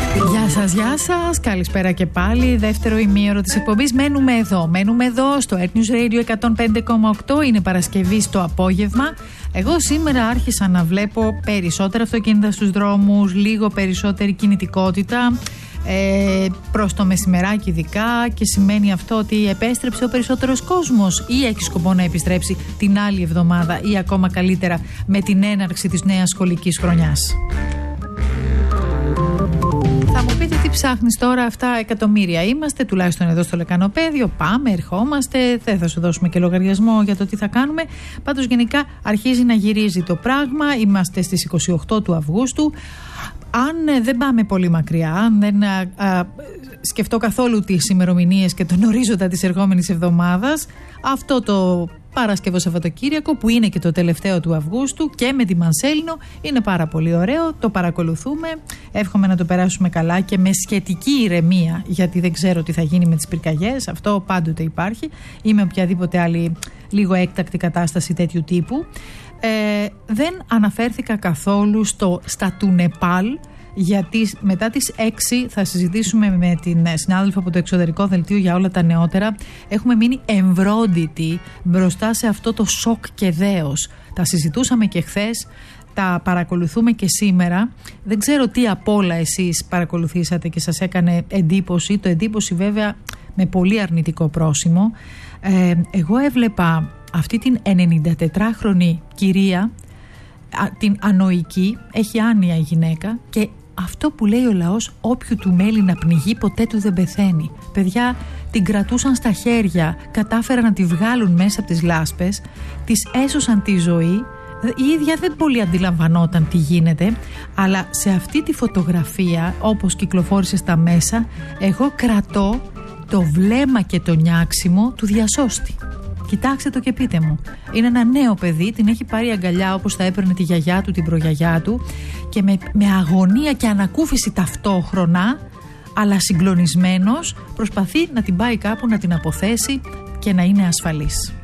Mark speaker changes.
Speaker 1: Γεια σας, καλησπέρα και πάλι. Δεύτερο ημίωρο της εκπομπής. Μένουμε εδώ στο Earth News Radio 105,8. Είναι Παρασκευή στο απόγευμα. Εγώ σήμερα άρχισα να βλέπω περισσότερα αυτοκίνητα στους δρόμους, λίγο περισσότερη κινητικότητα προς το μεσημεράκι ειδικά, και σημαίνει αυτό ότι επέστρεψε ο περισσότερος κόσμος ή έχει σκοπό να επιστρέψει την άλλη εβδομάδα ή ακόμα καλύτερα με την έναρξη της νέας σχολικής χρονιάς. Θα μου πείτε τι ψάχνεις τώρα, αυτά εκατομμύρια είμαστε, τουλάχιστον εδώ στο Λεκανοπέδιο. Πάμε, ερχόμαστε, δεν θα σου δώσουμε και λογαριασμό για το τι θα κάνουμε. Πάντως γενικά αρχίζει να γυρίζει το πράγμα. Είμαστε στις 28 του Αυγούστου. Αν δεν πάμε πολύ μακριά, αν δεν σκεφτώ καθόλου τις ημερομηνίες και τον ορίζοντα της ερχόμενης εβδομάδας, αυτό το Παρασκευό Σαββατοκύριακο, που είναι και το τελευταίο του Αυγούστου και με τη Μανσέλινο, είναι πάρα πολύ ωραίο. Το παρακολουθούμε. Εύχομαι να το περάσουμε καλά και με σχετική ηρεμία, γιατί δεν ξέρω τι θα γίνει με τις πυρκαγιές. Αυτό πάντοτε υπάρχει, ή με οποιαδήποτε άλλη λίγο έκτακτη κατάσταση τέτοιου τύπου. Δεν αναφέρθηκα καθόλου στα του Νεπάλ, γιατί μετά τις 6 θα συζητήσουμε με την συνάδελφο από το εξωτερικό δελτίο για όλα τα νεότερα. Έχουμε μείνει εμβρόντιτοι μπροστά σε αυτό το σοκ και δέος. Τα συζητούσαμε και χθες, τα παρακολουθούμε και σήμερα. Δεν ξέρω τι απ' όλα εσείς παρακολουθήσατε και σας έκανε εντύπωση. Το εντύπωση βέβαια με πολύ αρνητικό πρόσημο. Εγώ έβλεπα αυτή την 94χρονη κυρία, την ανοϊκή, έχει άνοια η γυναίκα, και αυτό που λέει ο λαός, όποιου του μέλει να πνιγεί ποτέ του δεν πεθαίνει. Παιδιά, την κρατούσαν στα χέρια, κατάφεραν να τη βγάλουν μέσα από τις λάσπες, της έσωσαν τη ζωή. Η ίδια δεν πολύ αντιλαμβανόταν τι γίνεται, αλλά σε αυτή τη φωτογραφία, όπως κυκλοφόρησε στα μέσα, εγώ κρατώ το βλέμμα και το νιάξιμο του διασώστη. Κοιτάξτε το και πείτε μου. Είναι ένα νέο παιδί, την έχει πάρει αγκαλιά όπως θα έπαιρνε τη γιαγιά του, την προγιαγιά του, και με αγωνία και ανακούφιση ταυτόχρονα, αλλά συγκλονισμένος, προσπαθεί να την πάει κάπου, να την αποθέσει και να είναι ασφαλής.